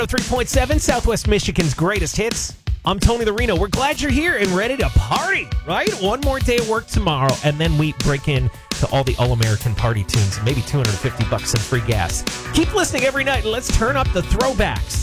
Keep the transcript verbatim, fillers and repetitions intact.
three point seven, Southwest Michigan's greatest hits. I'm Tony the Reno. We're glad you're here and ready to party, right? One more day of work tomorrow, and then we break in to all the All-American party tunes, maybe two hundred fifty bucks in free gas. Keep listening every night, and let's turn up the throwbacks.